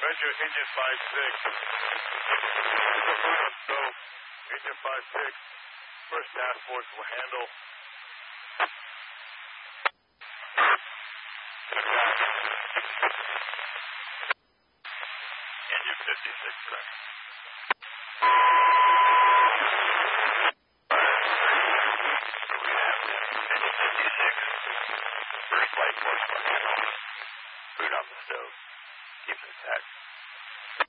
Roger, engine 5-6. So, engine 5-6. First task force will handle. Engine 56, correct. Engine 56. First flight force will handle.